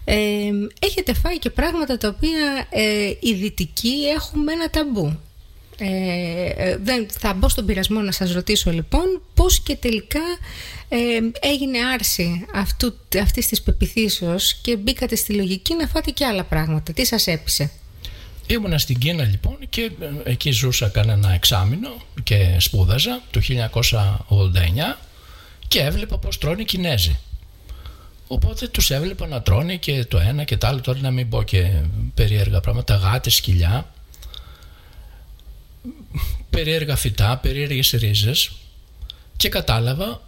έχετε φάει και πράγματα τα οποία οι δυτικοί έχουμε ένα ταμπού. Δεν θα μπω στον πειρασμό να σας ρωτήσω λοιπόν πώς και τελικά έγινε άρση αυτής της πεποιθήσεως και μπήκατε στη λογική να φάτε και άλλα πράγματα. Τι σας έπεισε? Ήμουνα στην Κίνα λοιπόν και εκεί ζούσα κανένα εξάμηνο και σπούδαζα το 1989 και έβλεπα πως τρώνε οι Κινέζοι. Οπότε τους έβλεπα να τρώνε και το ένα και το άλλο, τώρα να μην πω και περίεργα πράγματα, γάτες, σκυλιά, περίεργα φυτά, περίεργες ρίζες, και κατάλαβα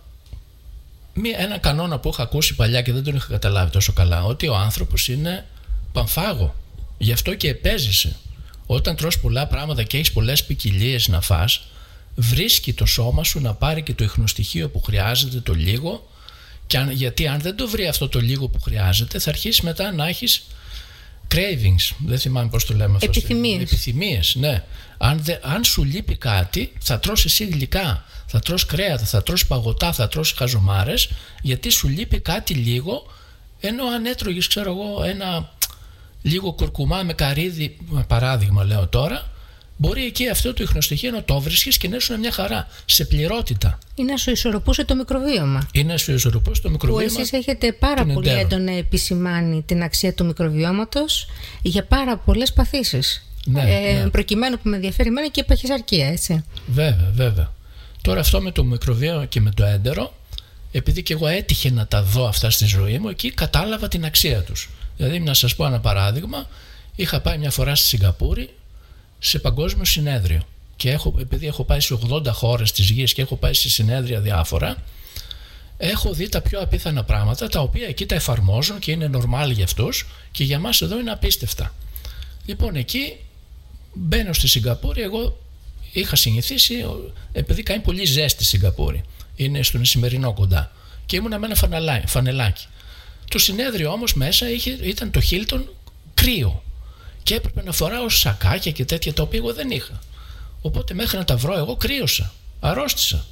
ένα κανόνα που είχα ακούσει παλιά και δεν τον είχα καταλάβει τόσο καλά, ότι ο άνθρωπος είναι πανφάγο, γι' αυτό και επέζησε. Όταν τρως πολλά πράγματα και έχεις πολλές ποικιλίες να φας, βρίσκει το σώμα σου να πάρει και το ιχνοστοιχείο που χρειάζεται, το λίγο, γιατί αν δεν το βρει αυτό το λίγο που χρειάζεται, θα αρχίσει μετά να έχεις cravings, δεν θυμάμαι πώς το λέμε αυτό. Επιθυμίες, ναι. Αν σου λείπει κάτι, θα τρως εσύ γλυκά, θα τρως κρέατα, θα τρως παγωτά, θα τρως χαζομάρες, γιατί σου λείπει κάτι λίγο, ενώ αν έτρωγες, ξέρω εγώ, ένα λίγο κουρκουμά με καρύδι, παράδειγμα λέω τώρα, μπορεί εκεί αυτό το ιχνοστοιχείο να το βρίσκεις και να ήσουν μια χαρά, σε πληρότητα. Ή να σου ισορροπούσε το μικροβίωμα. Που εσείς έχετε πάρα πολύ έντονα επισημάνει την αξία του μικροβιώματος για πάρα πολλές παθήσεις. Ναι. Προκειμένου που με ενδιαφέρει εμένα και η παχυσαρκία, έτσι. Βέβαια. Τώρα αυτό με το μικροβίωμα και με το έντερο, επειδή και εγώ έτυχε να τα δω αυτά στη ζωή μου, εκεί κατάλαβα την αξία τους. Δηλαδή, να σας πω ένα παράδειγμα, είχα πάει μια φορά στη Σιγκαπούρη σε παγκόσμιο συνέδριο και επειδή έχω πάει σε 80 χώρες της γης και έχω πάει σε συνέδρια διάφορα, έχω δει τα πιο απίθανα πράγματα, τα οποία εκεί τα εφαρμόζουν και είναι normal για αυτούς και για μας εδώ είναι απίστευτα. Λοιπόν, εκεί μπαίνω στη Σιγκαπούρη, εγώ είχα συνηθίσει, επειδή κάνει πολύ ζέστη στη Σιγκαπούρη, είναι στον Ισημερινό κοντά, και ήμουνα με ένα φανελάκι. Το συνέδριο όμως μέσα ήταν το Hilton κρύο και έπρεπε να φοράω σακάκια και τέτοια, τα οποία εγώ δεν είχα. Οπότε μέχρι να τα βρω εγώ κρύωσα, αρρώστησα.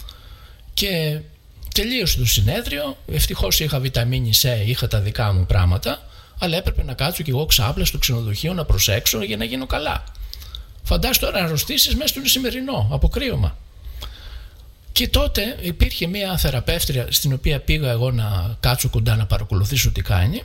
Και τελείωσε το συνέδριο, ευτυχώς είχα βιταμίνη C, είχα τα δικά μου πράγματα, αλλά έπρεπε να κάτσω κι εγώ ξάπλα στο ξενοδοχείο να προσέξω για να γίνω καλά. Φαντάσου τώρα να αρρωστήσεις μέσα στον Ισημερινό από κρύωμα. Και τότε υπήρχε μια θεραπεύτρια στην οποία πήγα εγώ να κάτσω κοντά να παρακολουθήσω τι κάνει,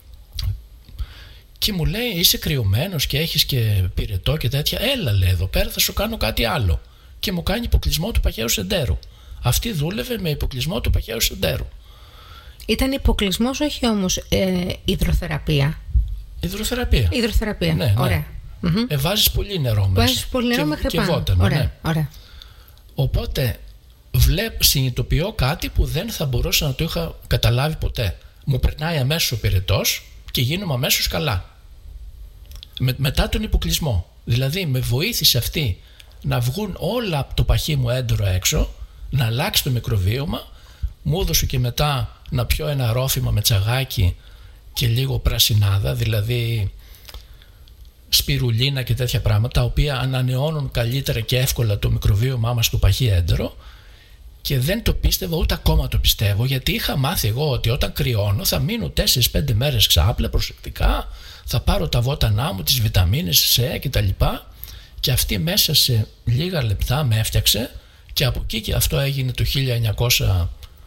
και μου λέει, είσαι κρυωμένος και έχεις και πυρετό και τέτοια, έλα λέει εδώ πέρα θα σου κάνω κάτι άλλο, και μου κάνει υποκλεισμό του παχαίου σεντέρου. Αυτή δούλευε με υποκλεισμό του παχαίου σεντέρου. Ήταν υποκλεισμός, όχι όμως υδροθεραπεία? Υδροθεραπεία, ναι. Ωραία. Βάζεις πολύ νερό μέσα. Βάζεις πολύ νερό μέχρι πάνω. Βότανο, ωραία. Οπότε συνειδητοποιώ κάτι που δεν θα μπορούσα να το είχα καταλάβει ποτέ. Μου περνάει αμέσως ο πυρετός και γίνομαι αμέσως καλά. Μετά τον υποκλεισμό. Δηλαδή με βοήθησε αυτή να βγουν όλα από το παχύ μου έντερο έξω, να αλλάξει το μικροβίωμα, μου έδωσε και μετά να πιω ένα ρόφημα με τσαγάκι και λίγο πρασινάδα, δηλαδή σπιρουλίνα και τέτοια πράγματα, τα οποία ανανεώνουν καλύτερα και εύκολα το μικροβίωμά μας στο παχύ έντερο. Και δεν το πίστευα, ούτε ακόμα το πιστεύω, γιατί είχα μάθει εγώ ότι όταν κρυώνω θα μείνω 4-5 μέρες ξάπλα προσεκτικά, θα πάρω τα βότανά μου, τις βιταμίνες C και τα λοιπά, και αυτή μέσα σε λίγα λεπτά με έφτιαξε, και από εκεί, και αυτό έγινε το 1900,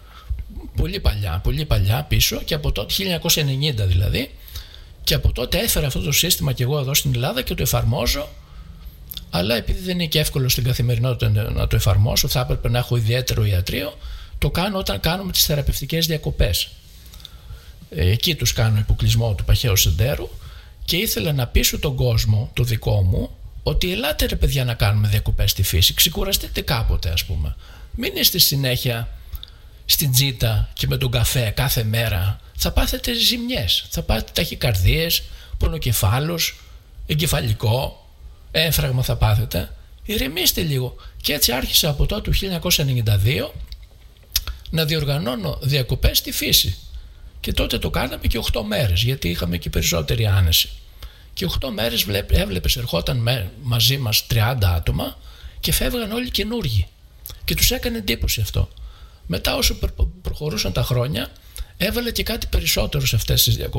πολύ παλιά πίσω, και από τότε 1990 δηλαδή, και από τότε έφερα αυτό το σύστημα και εγώ εδώ στην Ελλάδα και το εφαρμόζω. Αλλά επειδή δεν είναι και εύκολο στην καθημερινότητα να το εφαρμόσω, θα έπρεπε να έχω ιδιαίτερο ιατρείο, το κάνω όταν κάνουμε τις θεραπευτικές διακοπές. Εκεί τους κάνω υποκλεισμό του παχαίου σεντέρου, και ήθελα να πείσω τον κόσμο, το δικό μου, ότι ελάτε ρε παιδιά να κάνουμε διακοπές στη φύση, ξεκουραστείτε κάποτε ας πούμε. Μην είστε συνέχεια στην τζίτα και με τον καφέ κάθε μέρα. Θα πάθετε ζημιές, θα πάθετε ταχυκαρδίες, πονοκεφάλους, εγκεφαλικό, έμφραγμα θα πάθετε. Ηρεμήστε λίγο. Και έτσι άρχισα από τότε το 1992 να διοργανώνω διακοπές στη φύση. Και τότε το κάναμε και 8 μέρες, γιατί είχαμε και περισσότερη άνεση. Και 8 μέρες έβλεπες, ερχόταν μαζί μας 30 άτομα και φεύγαν όλοι καινούργοι. Και τους έκανε εντύπωση αυτό. Μετά όσο προχωρούσαν τα χρόνια, έβαλε και κάτι περισσότερο σε αυτές τις διακοπές.